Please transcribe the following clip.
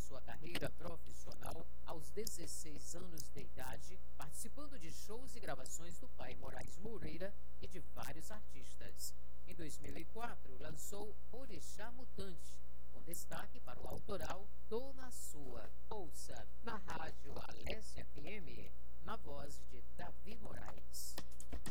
sua carreira profissional aos 16 anos de idade, participando de shows e gravações do pai Moraes Moreira e de vários artistas. Em 2004, lançou Orixá Mutante, com destaque para o autoral Tô na Sua. Ouça na rádio Alessia FM, na voz de Davi Moraes.